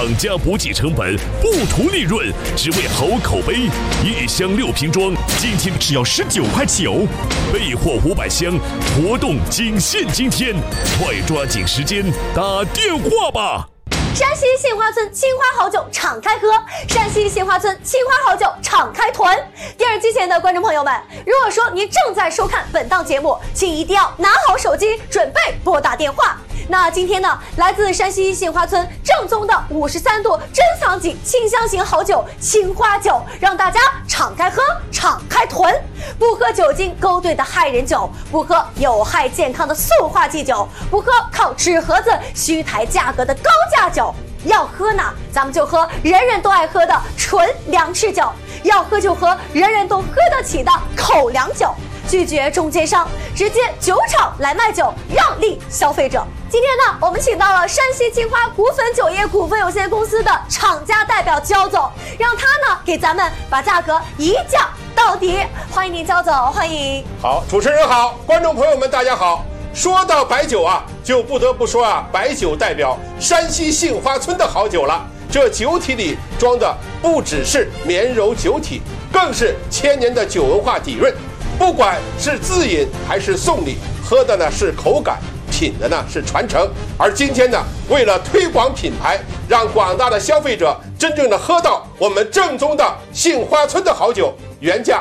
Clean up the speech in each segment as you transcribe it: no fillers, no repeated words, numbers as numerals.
家不计成本，不图利润，只为好口碑。1箱6瓶装，今天只要19块9，备货500箱，活动仅限今天，快抓紧时间打电话吧！ 山西杏花村青花好酒敞开喝，山西杏花村青花好酒敞开囤。电视机前的观众朋友们，如果说您正在收看本档节目，请一定要拿好手机，准备拨打电话。那今天呢，来自山西杏花村正宗的53度珍藏级清香型好酒青花酒，让大家敞开喝，敞开囤。不喝酒精勾兑的害人酒，不喝有害健康的塑化剂酒，不喝靠纸盒子虚抬价格的高价酒。要喝呢，咱们就喝人人都爱喝的纯粮食酒；要喝就喝人人都喝得起的口粮酒。拒绝中间商，直接酒厂来卖酒，让利消费者。今天呢，我们请到了山西青花股份酒业股份有限公司的厂家代表焦总，让他呢给咱们把价格一降到底。欢迎您，焦总，欢迎。 好，主持人好，观众朋友们大家好。说到白酒啊，就不得不说啊，白酒代表山西杏花村的好酒了。这酒体里装的不只是绵柔酒体，更是千年的酒文化底蕴。不管是自饮还是送礼，喝的呢是口感，品的呢是传承。而今天呢，为了推广品牌，让广大的消费者真正的喝到我们正宗的杏花村的好酒，原价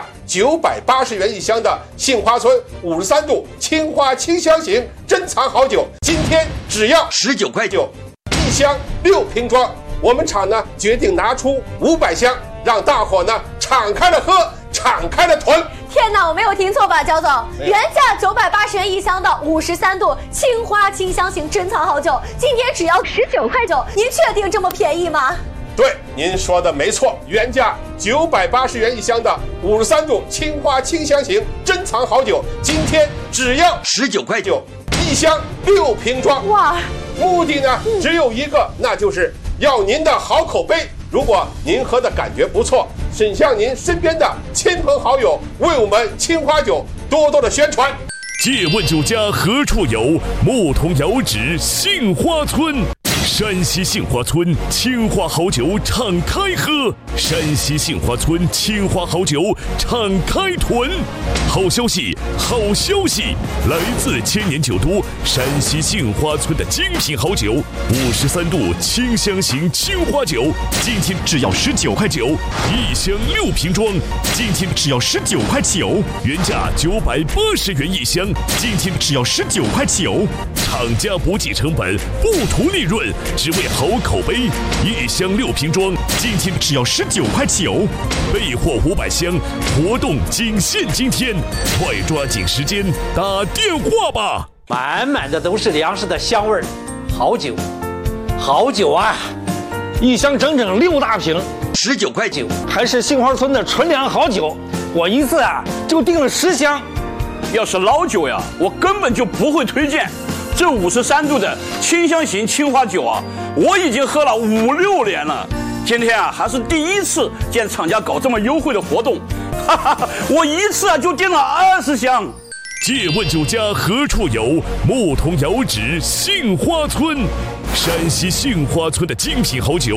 980元一箱的杏花村53度青花清香型珍藏好酒，今天只要19块9，一箱6瓶装。我们厂呢决定拿出500箱，让大伙呢敞开了喝，敞开了囤。 天哪，我没有听错吧，焦总？原价980元一箱的53度青花清香型珍藏好酒，今天只要19块9，您确定这么便宜吗？ 对，您说的没错，原价980元一箱的53度青花清香型珍藏好酒，今天只要19块9，一箱6瓶装。 哇！ 目的呢只有一个，那就是要您的好口碑。如果您喝的感觉不错，请向您身边的亲朋好友为我们青花酒多多的宣传。 借问酒家何处有？牧童遥指杏花村。山西杏花村青花好酒敞开喝，山西杏花村青花好酒敞开囤。好消息，好消息！来自千年酒都山西杏花村的精品好酒53度清香型青花酒，今天只要19块9，一箱6瓶装，今天只要19块9，原价980元一箱，今天只要19块9。厂家不计成本，不图利润，只为好口碑。一箱6瓶装，今天只要19块9，备货500箱，活动仅限今天，快抓紧时间打电话吧！ 满满的都是粮食的香味儿，好酒，好酒啊！一箱整整6大瓶，19块9，还是杏花村的纯粮好酒。我一次啊就订了10箱。 要是老酒呀，我根本就不会推荐。这53度的清香型青花酒啊，我已经喝了5、6年了。今天啊，还是第一次见厂家搞这么优惠的活动，哈哈，我一次啊就订了20箱。 借问酒家何处有？牧童遥指杏花村。山西杏花村的精品好酒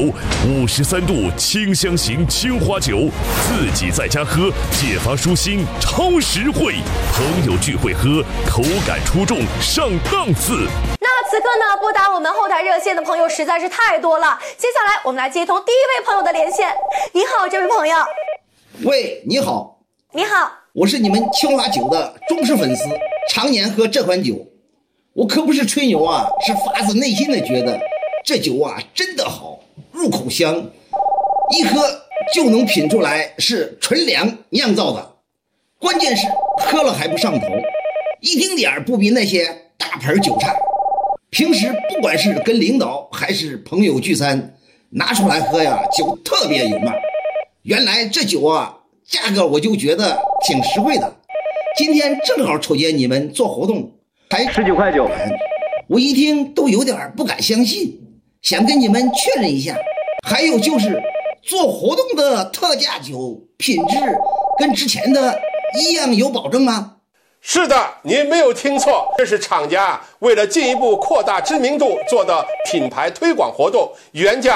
53度清香型青花酒，自己在家喝解乏舒心，超实惠，朋友聚会喝，口感出众，上档次。 那此刻呢，拨打我们后台热线的朋友实在是太多了，接下来我们来接通第一位朋友的连线。你好，这位朋友。 喂，你好。 你好， 我是你们青花酒的忠实粉丝，常年喝这款酒。我可不是吹牛啊，是发自内心的觉得这酒啊真的好，入口香，一喝就能品出来是纯粮酿造的。关键是喝了还不上头，一丁点儿不比那些大盆酒差。平时不管是跟领导还是朋友聚餐，拿出来喝呀，酒特别有面。原来这酒啊，价格我就觉得挺实惠的。今天正好瞅见你们做活动，还 19块9， 我一听都有点不敢相信，想跟你们确认一下。还有就是做活动的特价酒品质跟之前的一样有保证吗？ 是的，您没有听错，这是厂家为了进一步扩大知名度做的品牌推广活动，原价